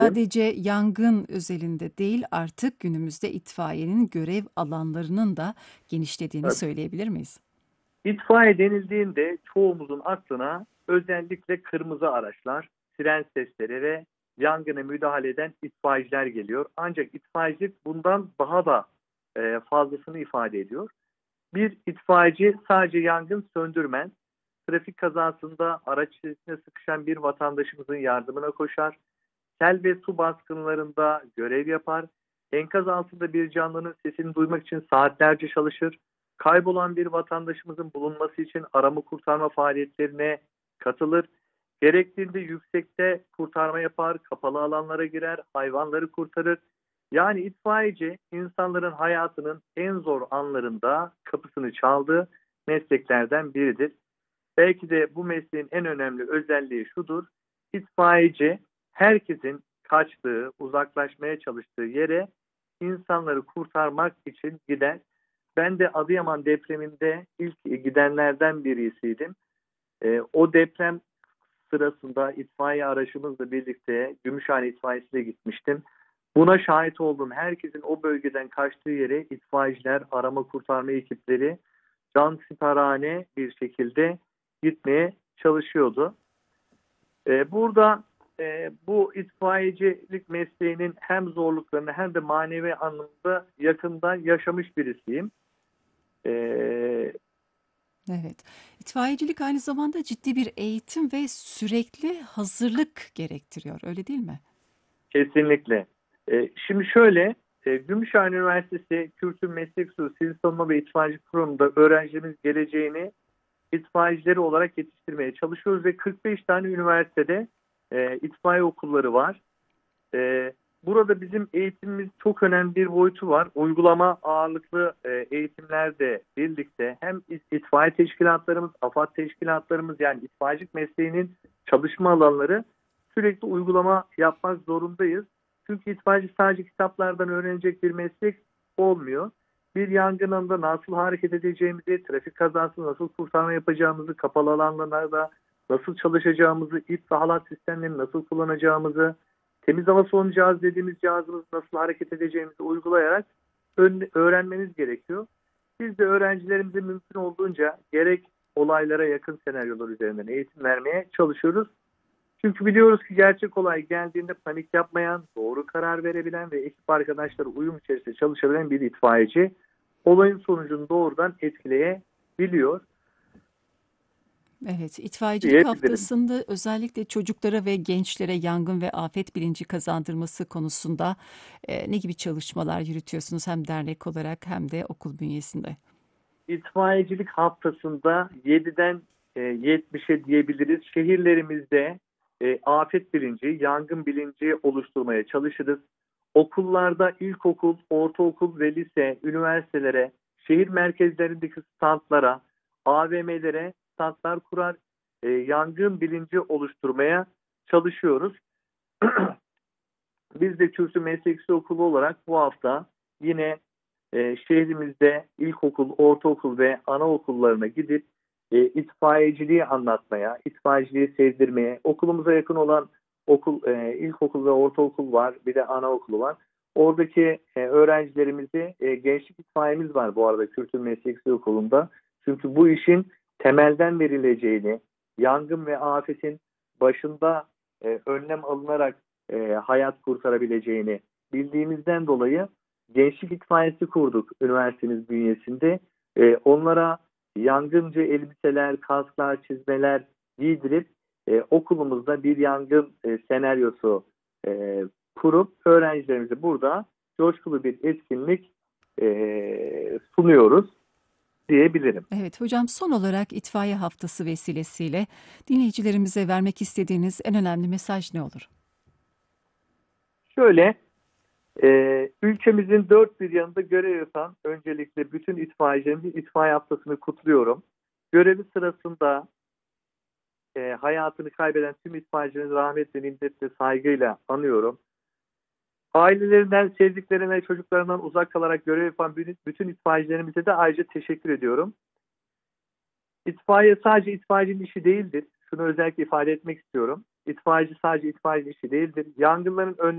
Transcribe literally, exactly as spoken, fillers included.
Sadece yangın özelinde değil, artık günümüzde itfaiyenin görev alanlarının da genişlediğini Tabii. söyleyebilir miyiz? İtfaiye denildiğinde çoğumuzun aklına özellikle kırmızı araçlar, siren sesleri ve yangına müdahale eden itfaiyeciler geliyor. Ancak itfaiyecilik bundan daha da e, fazlasını ifade ediyor. Bir itfaiyeci sadece yangın söndürmez, trafik kazasında araç içerisinde sıkışan bir vatandaşımızın yardımına koşar, sel ve su baskınlarında görev yapar, enkaz altında bir canlının sesini duymak için saatlerce çalışır, kaybolan bir vatandaşımızın bulunması için arama kurtarma faaliyetlerine katılır, gerektiğinde yüksekte kurtarma yapar, kapalı alanlara girer, hayvanları kurtarır. Yani itfaiyeci insanların hayatının en zor anlarında kapısını çaldığı mesleklerden biridir. Belki de bu mesleğin en önemli özelliği şudur: İtfaiyeci herkesin kaçtığı, uzaklaşmaya çalıştığı yere insanları kurtarmak için gider. Ben de Adıyaman depreminde ilk gidenlerden birisiydim. Ee, o deprem sırasında itfaiye araçımızla birlikte Gümüşhane itfaiyesine gitmiştim. Buna şahit oldum. Herkesin o bölgeden kaçtığı yere itfaiyeciler, arama kurtarma ekipleri cansiperane bir şekilde gitmeye çalışıyordu. Ee, burada e, bu itfaiyecilik mesleğinin hem zorluklarını hem de manevi anlamda yakından yaşamış birisiyim. Ee, Evet. İtfaiyecilik aynı zamanda ciddi bir eğitim ve sürekli hazırlık gerektiriyor, öyle değil mi? Kesinlikle. Ee, şimdi şöyle, e, Gümüşhane Üniversitesi Kültür Meslek Sürü Sivil Savunma ve İtfaiyecilik Kurumu'nda öğrencimiz geleceğini itfaiyecileri olarak yetiştirmeye çalışıyoruz ve kırk beş tane üniversitede e, itfaiye okulları var. E, burada bizim eğitimimiz çok önemli bir boyutu var. Uygulama ağırlıklı e, eğitimlerde birlikte hem itfaiye teşkilatlarımız, AFAD teşkilatlarımız, yani itfaiyecilik mesleğinin çalışma alanları, sürekli uygulama yapmak zorundayız. Çünkü itfaiyeci sadece kitaplardan öğrenecek bir meslek olmuyor. Bir yangın anında nasıl hareket edeceğimizi, trafik kazası nasıl kurtarma yapacağımızı, kapalı alanlarda nasıl çalışacağımızı, ip ve halat sistemlerini nasıl kullanacağımızı, temiz hava solunum cihazı dediğimiz cihazımız nasıl hareket edeceğimizi uygulayarak öğrenmeniz gerekiyor. Biz de öğrencilerimize mümkün olduğunca gerek olaylara yakın senaryolar üzerinden eğitim vermeye çalışıyoruz. Çünkü biliyoruz ki gerçek olay geldiğinde panik yapmayan, doğru karar verebilen ve ekip arkadaşları uyum içerisinde çalışabilen bir itfaiyeci olayın sonucunu doğrudan etkileyebiliyor Evet, itfaiyecilik diyebilirim. haftasında özellikle çocuklara ve gençlere yangın ve afet bilinci kazandırması konusunda e, ne gibi çalışmalar yürütüyorsunuz hem dernek olarak hem de okul bünyesinde? İtfaiyecilik haftasında yediden e, yetmişe diyebiliriz. Şehirlerimizde e, afet bilinci, yangın bilinci oluşturmaya çalışırız. Okullarda ilkokul, ortaokul ve lise, üniversitelere, şehir merkezlerindeki standlara, A V M'lere standlar kurar, e, yangın bilinci oluşturmaya çalışıyoruz. Biz de Kürsü Meslek Okulu olarak bu hafta yine e, şehrimizde ilkokul, ortaokul ve anaokullarına gidip e, itfaiyeciliği anlatmaya, itfaiyeciliği sevdirmeye, okulumuza yakın olan okul, e, ilkokul ve ortaokul var, bir de anaokulu var. Oradaki e, öğrencilerimizi, e, gençlik itfaiyemiz var bu arada Kültür Meslek Okulu'nda. Çünkü bu işin temelden verileceğini, yangın ve afetin başında e, önlem alınarak e, hayat kurtarabileceğini bildiğimizden dolayı gençlik itfaiyesi kurduk üniversitemiz bünyesinde. E, onlara yangıncı elbiseler, kasklar, çizmeler giydirip e, okulumuzda bir yangın e, senaryosu e, kurup öğrencilerimize burada coşkulu bir etkinlik e, sunuyoruz diyebilirim. Evet hocam, son olarak itfaiye haftası vesilesiyle dinleyicilerimize vermek istediğiniz en önemli mesaj ne olur? Şöyle, Ee, ülkemizin dört bir yanında görev yapan öncelikle bütün itfaiyecilerimizin itfaiye haftasını kutluyorum. Görevi sırasında e, hayatını kaybeden tüm itfaiyecilerimizi rahmet ve minnetle saygıyla anıyorum. Ailelerinden, sevdiklerinden ve çocuklarından uzak kalarak görev yapan bütün itfaiyecilerimize de ayrıca teşekkür ediyorum. İtfaiye sadece itfaiyecinin işi değildir. Şunu özellikle ifade etmek istiyorum. İtfaiyeci sadece itfaiyeci işi değildir. Yangınların önlenmesi